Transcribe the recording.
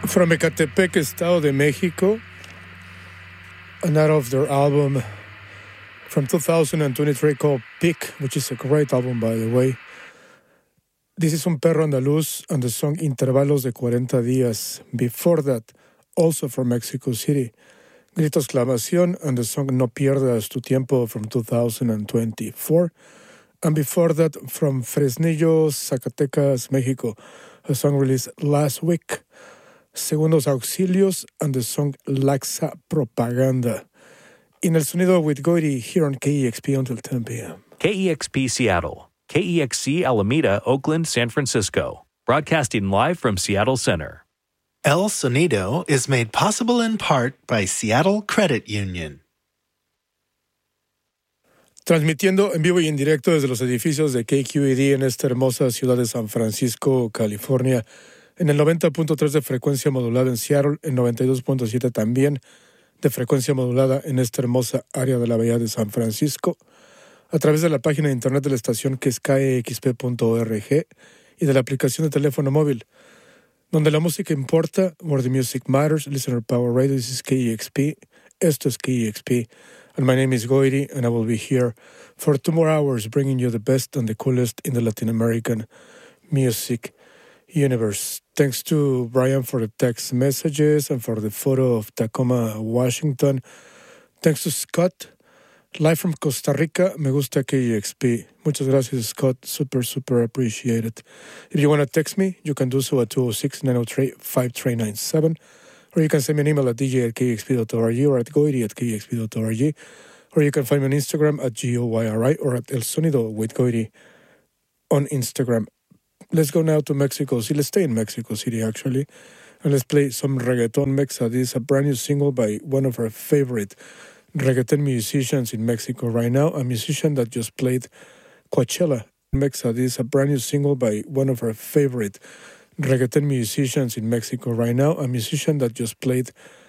From Ecatepec, Estado de Mexico, and out of their album from 2023 called Pick, which is a great album, by the way. This is Un Perro Andaluz and the song Intervalos de 40 Días. Before that, also from Mexico City, Grito Exclamación and the song No Pierdas Tu Tiempo from 2024. And before that, from Fresnillo, Zacatecas, Mexico, a song released last week, Segundos Auxilios and the song Laxa Propaganda. In El Sonido with Goiri here on KEXP until 10 p.m. KEXP Seattle, KEXC Alameda, Oakland, San Francisco. Broadcasting live from Seattle Center. El Sonido is made possible in part by Seattle Credit Union. Transmitiendo en vivo y en directo desde los edificios de KQED en esta hermosa ciudad de San Francisco, California, en el 90.3 de frecuencia modulada en Seattle, en 92.7 también de frecuencia modulada en esta hermosa área de la bahía de San Francisco, a través de la página de internet de la estación que es kexp.org y de la aplicación de teléfono móvil, donde la música importa, where the music matters, listener power radio. This is KEXP, esto es KEXP, and my name is Goiri, and I will be here for 2 more hours bringing you the best and the coolest in the Latin American music universe. Thanks to Brian for the text messages and for the photo of Tacoma, Washington. Thanks to Scott, live from Costa Rica. Me gusta KEXP. Muchas gracias, Scott. Super appreciated. If you want to text me, you can do so at 206-903-5397. Or you can send me an email at dj@kexp.org or at goiri@kexp.org. Or you can find me on Instagram at GOYRI or at El Sonido with Goiri on Instagram. Let's go now to Mexico City. Let's stay in Mexico City, actually. And let's play some Reggaeton Mexa. This is a brand new single by one of our favorite reggaeton musicians in Mexico right now. A musician that just played Coachella. Mexa. This is a brand new single by one of our favorite reggaeton musicians in Mexico right now. A musician that just played